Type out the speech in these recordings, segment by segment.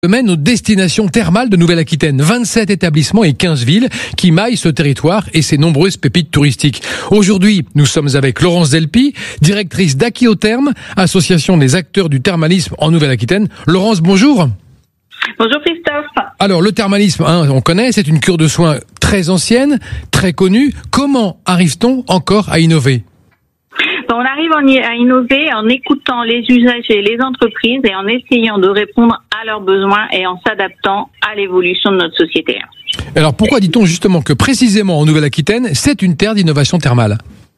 Semaine aux destinations thermales de Nouvelle-Aquitaine. 27 établissements et 15 villes qui maillent ce territoire et ses nombreuses pépites touristiques. Aujourd'hui, nous sommes avec Laurence Delpy, directrice d'Aquiotherm, association des acteurs du thermalisme en Nouvelle-Aquitaine. Laurence, bonjour. Bonjour Christophe. Alors le thermalisme, on connaît, c'est une cure de soins très ancienne, très connue. Comment arrive-t-on encore à innover ? On arrive à innover en écoutant les usagers, les entreprises et en essayant de répondre à leurs besoins et en s'adaptant à l'évolution de notre société. Alors pourquoi dit-on justement que précisément en Nouvelle-Aquitaine, c'est une terre d'innovation thermale ?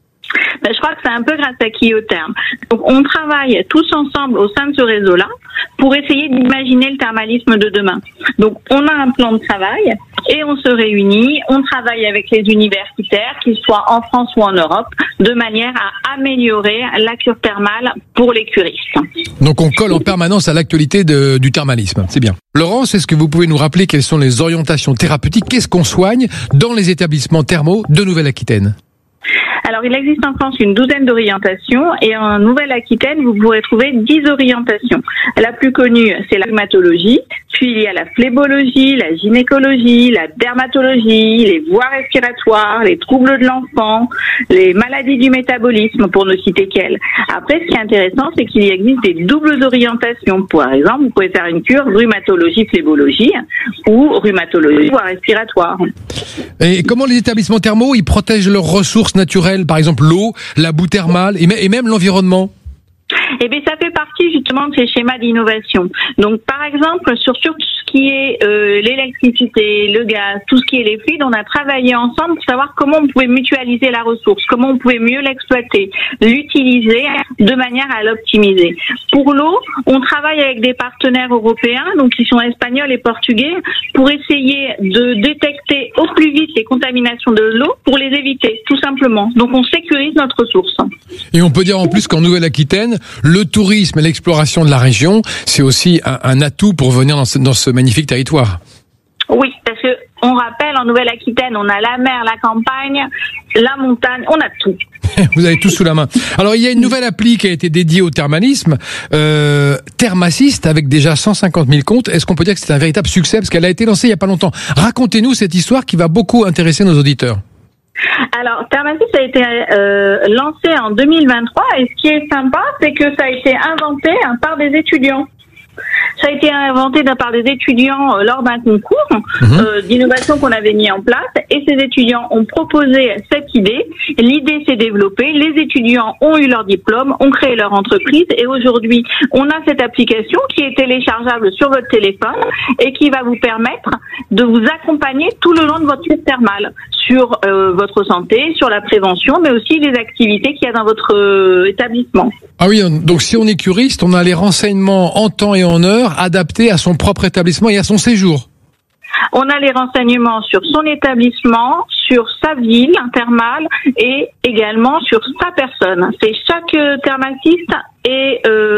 Je crois que c'est un peu grâce à Aquiotherm. Donc, on travaille tous ensemble au sein de ce réseau-là pour essayer d'imaginer le thermalisme de demain. Donc, on a un plan de travail et on se réunit, on travaille avec les universitaires, qu'ils soient en France ou en Europe, de manière à améliorer la cure thermale pour les curistes. Donc, on colle en permanence à l'actualité du thermalisme. C'est bien. Laurence, est-ce que vous pouvez nous rappeler quelles sont les orientations thérapeutiques ? Qu'est-ce qu'on soigne dans les établissements thermaux de Nouvelle-Aquitaine ? Alors, il existe en France une douzaine d'orientations et en Nouvelle-Aquitaine, vous pourrez trouver 10 orientations. La plus connue, c'est la rhumatologie, puis il y a la phlébologie, la gynécologie, la dermatologie, les voies respiratoires, les troubles de l'enfant, les maladies du métabolisme, pour ne citer qu'elles. Après, ce qui est intéressant, c'est qu'il existe des doubles orientations. Par exemple, vous pouvez faire une cure rhumatologie-phlébologie ou rhumatologie voies respiratoires. Et comment les établissements thermaux, ils protègent leurs ressources naturelles, par exemple l'eau, la boue thermale et même l'environnement ? Eh bien, ça fait partie justement de ces schémas d'innovation. Donc, par exemple, sur tout ce qui est l'électricité, le gaz, tout ce qui est les fluides, on a travaillé ensemble pour savoir comment on pouvait mutualiser la ressource, comment on pouvait mieux l'exploiter, l'utiliser de manière à l'optimiser. Pour l'eau, on travaille avec des partenaires européens, donc qui sont espagnols et portugais, pour essayer de détecter au plus vite les contaminations de l'eau pour les éviter, tout simplement. Donc, on sécurise notre ressource. Et on peut dire en plus qu'en Nouvelle-Aquitaine, le tourisme et l'exploration de la région, c'est aussi un atout pour venir dans ce magnifique territoire. Oui, parce que on rappelle, en Nouvelle-Aquitaine, on a la mer, la campagne, la montagne, on a tout. Vous avez tout sous la main. Alors, il y a une nouvelle appli qui a été dédiée au thermalisme, Thermassist, avec déjà 150 000 comptes. Est-ce qu'on peut dire que c'est un véritable succès ? Parce qu'elle a été lancée il n'y a pas longtemps. Racontez-nous cette histoire qui va beaucoup intéresser nos auditeurs. Alors, Thermassist a été lancé en 2023 et ce qui est sympa, c'est que ça a été inventé par des étudiants. Ça a été inventé par des étudiants lors d'un concours d'innovation qu'on avait mis en place et ces étudiants ont proposé cette idée. L'idée s'est développée, les étudiants ont eu leur diplôme, ont créé leur entreprise et aujourd'hui on a cette application qui est téléchargeable sur votre téléphone et qui va vous permettre de vous accompagner tout le long de votre cure thermale sur votre santé, sur la prévention, mais aussi les activités qu'il y a dans votre établissement. Ah oui, donc si on est curiste, on a les renseignements en temps et en heure adaptés à son propre établissement et à son séjour. On a les renseignements sur son établissement, sur sa ville thermale et également sur sa personne. C'est chaque thermaciste est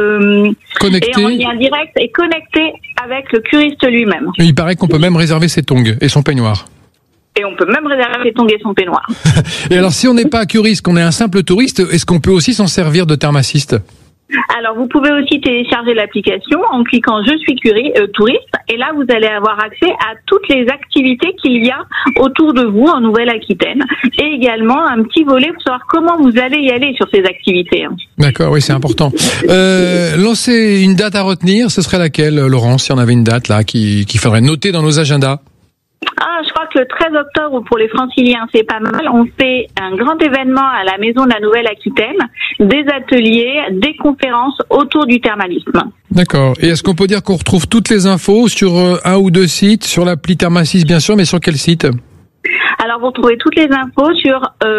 en lien direct et connecté avec le curiste lui-même. Il paraît qu'on peut même réserver ses tongs et son peignoir. Et on peut même réserver ses tongs et son peignoir. Et alors, si on n'est pas curiste, qu'on est un simple touriste, est-ce qu'on peut aussi s'en servir de Thermassist ? Alors, vous pouvez aussi télécharger l'application en cliquant « Je suis touriste » et là, vous allez avoir accès à toutes les activités qu'il y a autour de vous en Nouvelle-Aquitaine et également un petit volet pour savoir comment vous allez y aller sur ces activités. D'accord, oui, c'est important. Lancer une date à retenir, ce serait laquelle, Laurence, si on avait une date là qu'il faudrait noter dans nos agendas ? Je crois que le 13 octobre, pour les franciliens, c'est pas mal. On fait un grand événement à la Maison de la Nouvelle-Aquitaine, des ateliers, des conférences autour du thermalisme. D'accord. Et est-ce qu'on peut dire qu'on retrouve toutes les infos sur un ou deux sites, sur l'appli Thermassist bien sûr, mais sur quel site ? Alors, vous retrouvez toutes les infos sur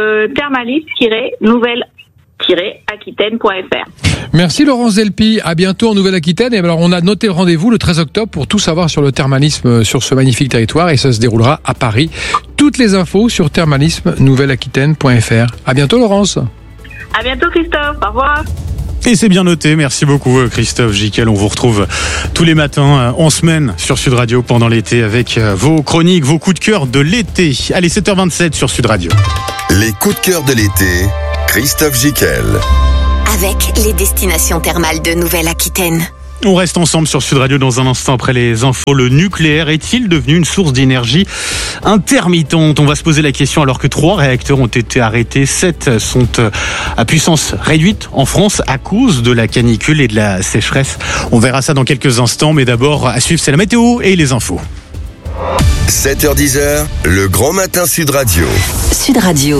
thermalist-nouvelle-aquitaine.fr. Merci Laurence Delpy, à bientôt en Nouvelle-Aquitaine. Et alors on a noté le rendez-vous le 13 octobre pour tout savoir sur le thermalisme sur ce magnifique territoire et ça se déroulera à Paris. Toutes les infos sur thermalisme-nouvelle-aquitaine.fr. À bientôt Laurence. À bientôt Christophe, au revoir. Et c'est bien noté, merci beaucoup Christophe Jiquel. On vous retrouve tous les matins en semaine sur Sud Radio pendant l'été avec vos chroniques, vos coups de cœur de l'été. Allez, 7h27 sur Sud Radio. Les coups de cœur de l'été, Christophe Jiquel. Avec les destinations thermales de Nouvelle-Aquitaine. On reste ensemble sur Sud Radio dans un instant après les infos. Le nucléaire est-il devenu une source d'énergie intermittente? On va se poser la question alors que 3 réacteurs ont été arrêtés. 7 sont à puissance réduite en France à cause de la canicule et de la sécheresse. On verra ça dans quelques instants, mais d'abord à suivre, c'est la météo et les infos. 7h-10h, le grand matin Sud Radio. Sud Radio.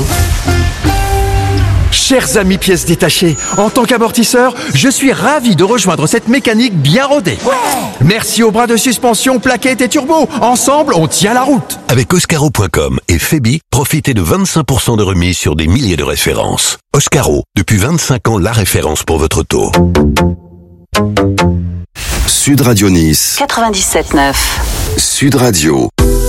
Chers amis pièces détachées, en tant qu'amortisseur, je suis ravi de rejoindre cette mécanique bien rodée. Merci aux bras de suspension, plaquettes et turbo. Ensemble, on tient la route. Avec Oscaro.com et Febi, profitez de 25% de remise sur des milliers de références. Oscaro, depuis 25 ans, la référence pour votre auto. Sud Radio Nice. 97.9. Sud Radio.